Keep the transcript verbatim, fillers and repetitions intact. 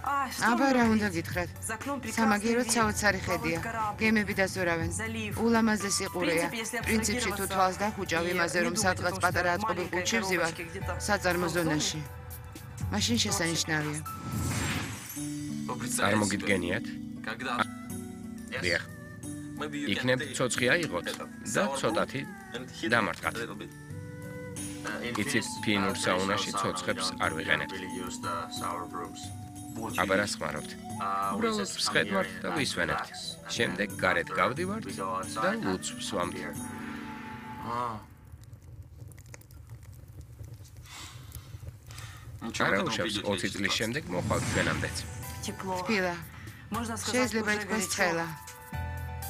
აბა რა უნდა გითხრათ? სამაგიეროდ საოცარი ხედია. გემები დაზორავენ. ულამაზესი ყურეა. პრინციპში თუ თვალს დახუჭავ იმაზე, რომ სადღაც პატარა აწყობილ ყუთში ვზივარ, საწარმო ზონაში. მაშინ შესანიშნავია. წარმოგიდგენიათ? დიახ. იქნებ ცოცხი აიღოთ და ცოტათი დამარცხათ. იცით, ფინურ საუნაში ცოცხებს არ ვიყენებთ. აბა რა ხმარობთ? უბრალოდ ვსხედვართ და ვისვენებთ. შემდეგ გარეთ გავდივართ და ლუცს ვსვამთ. არაუშავს ოცი წლის შემდეგ მოხვალთ ჩვენამდეც. თბილა. შეიძლება ითქვას ცხელა.